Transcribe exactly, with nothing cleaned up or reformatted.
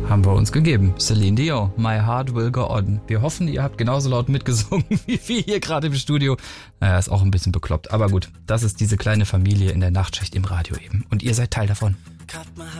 haben wir uns gegeben. Celine Dion, My Heart Will Go On. Wir hoffen, ihr habt genauso laut mitgesungen wie wir hier gerade im Studio. Naja, ist auch ein bisschen bekloppt. Aber gut, das ist diese kleine Familie in der Nachtschicht im Radio eben. Und ihr seid Teil davon.